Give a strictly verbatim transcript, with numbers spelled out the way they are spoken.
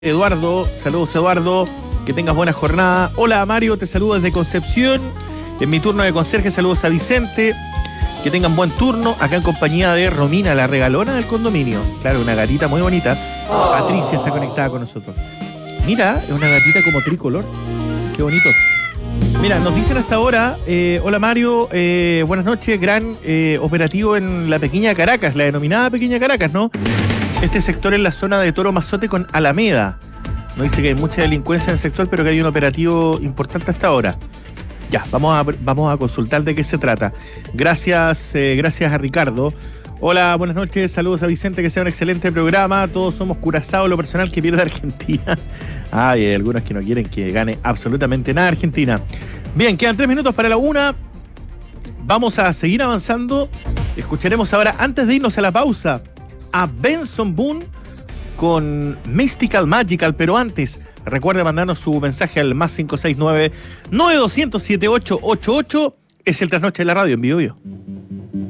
Eduardo, saludos Eduardo, que tengas buena jornada. Hola Mario, te saludo desde Concepción. En mi turno de conserje, saludos a Vicente. Que tengan buen turno, acá en compañía de Romina, la regalona del condominio. Claro, una gatita muy bonita. Oh. Patricia está conectada con nosotros. Mira, es una gatita como tricolor. Qué bonito. Mira, nos dicen hasta ahora, eh, hola Mario, eh, buenas noches, gran eh, operativo en la Pequeña Caracas, la denominada Pequeña Caracas, ¿no? Este sector es la zona de Toro Mazote con Alameda. Nos dice que hay mucha delincuencia en el sector, pero que hay un operativo importante hasta ahora. Ya, vamos a, vamos a consultar de qué se trata. Gracias, eh, gracias a Ricardo. Hola, buenas noches, saludos a Vicente, que sea un excelente programa. Todos somos Curazao, lo personal que pierde Argentina. Ay, hay algunos que no quieren que gane absolutamente nada Argentina. Bien, quedan tres minutos para la una. Vamos a seguir avanzando. Escucharemos ahora, antes de irnos a la pausa, a Benson Boone con Mystical Magical, pero antes recuerde mandarnos su mensaje al más cinco seis nueve, nueve dos cero cero, siete ocho ocho ocho. Es el Trasnoche de la Radio en Vivo Vivo.